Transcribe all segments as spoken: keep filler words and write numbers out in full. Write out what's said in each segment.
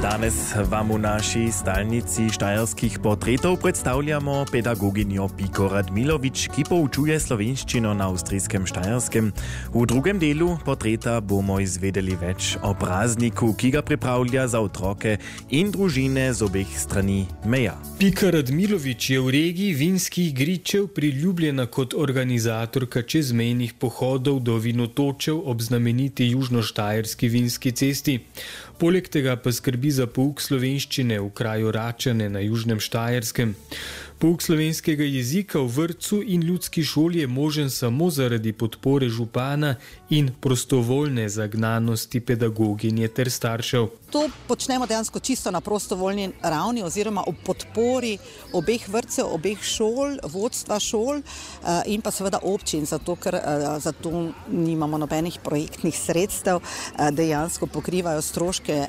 Danes vam v naši stalnici štajerskih portretov predstavljamo pedagoginjo Piko Radmilovič, ki poučuje slovenščino na avstrijskem Štajerskem. V drugem delu portreta bomo izvedeli več o prazniku, ki ga pripravlja za otroke in družine z obeh strani meja. Pika Radmilovič je v regiji Vinskih Gričev priljubljena kot organizatorka čezmejnih pohodov do vinotočev ob znameniti južnoštajerski vinski cesti. Poleg tega pa skrbi za pouk slovenščine v kraju Račane na južnem Štajerskem. Pouk slovenskega jezika v vrtcu in ljudski šoli je možen samo zaradi podpore župana in prostovoljne zagnanosti pedagoginje ter staršev. To počnemo dejansko čisto na prostovoljni ravni oziroma ob podpori obeh vrtcev, obeh šol, vodstva šol in pa seveda občin, zato ker zato nimamo nobenih projektnih sredstev, dejansko pokrivajo stroške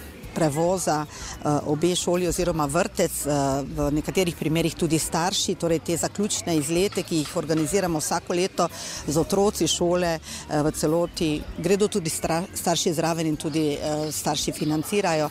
prevoza obe šoli oziroma vrtec, v nekaterih primerih tudi starši, torej te zaključne izlete, ki jih organiziramo vsako leto z otroci šole v celoti. Gredo tudi starši zraven in tudi starši financirajo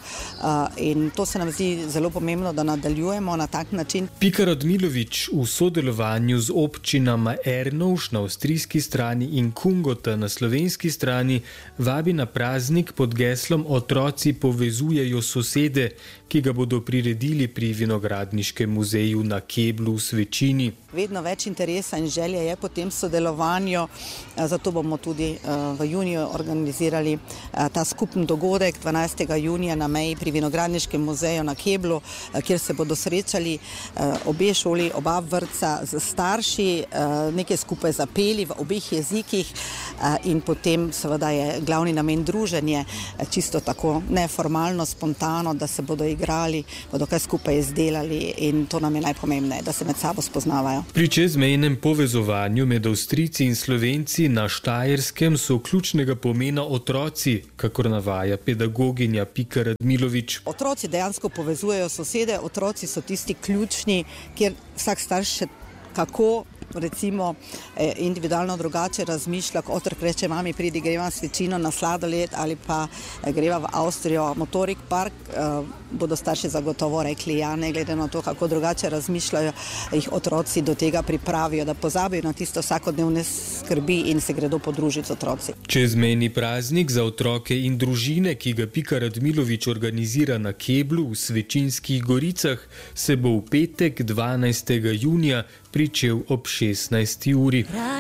in to se nam zdi zelo pomembno, da nadaljujemo na tak način. Pika Radmilovič v sodelovanju z občinama Ernovš na avstrijski strani in Kungota na slovenski strani vabi na praznik pod geslom Otroci povezujejo sosede, ki ga bodo priredili pri Vinogradniškem muzeju na Keblu v Svečini. Vedno več interesa in želje je po tem sodelovanju, zato bomo tudi v juniju organizirali ta skupen dogodek dvanajstega junija na meji pri Vinogradniškem muzeju na Keblu, kjer se bodo srečali obe šoli, oba vrtca z starši, nekaj skupaj zapeli v obeh jezikih in potem seveda je glavni namen druženje, čisto tako neformalno, spontano, da se bodo igrali, bodo kaj skupaj izdelali in to nam je najpomembneje, da se med sabo spoznavajo. Pri čezmejnem povezovanju med Avstrijci in Slovenci na Štajerskem so ključnega pomena otroci, kakor navaja pedagoginja Pika Radmilovič. Otroci dejansko povezujejo sosede, otroci so tisti ključni, kjer vsak starš še kako recimo individualno drugače razmišlja, ko otrok reče, mami, pridi, greva s Svečino na sladoled ali pa greva v Avstrijo motorik park, bodo starši zagotovo rekli ja, ne glede na to, kako drugače razmišljajo, jih otroci do tega pripravijo, da pozabijo na tisto vsakodnevne skrbi in se gredo podružiti z otroci. Čezmejni praznik za otroke in družine, ki ga Pika Radmilovič organizira na Keblu v Svečinskih Goricah, se bo v petek dvanajstega junija pričel ob šestnajsti uri.